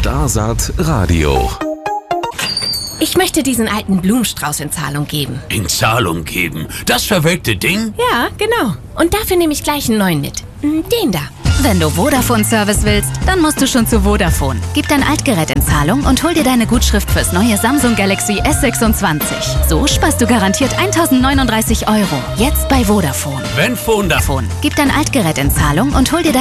Starsaat Radio. Ich möchte diesen alten Blumenstrauß in Zahlung geben. In Zahlung geben? Das verwelkte Ding? Ja, genau. Und dafür nehme ich gleich einen neuen mit. Den da. Wenn du Vodafone-Service willst, dann musst du schon zu Vodafone. Gib dein Altgerät in Zahlung und hol dir deine Gutschrift fürs neue Samsung Galaxy S26. So sparst du garantiert 1.039 €. Jetzt bei Vodafone. Wenn Vodafone. Gib dein Altgerät in Zahlung und hol dir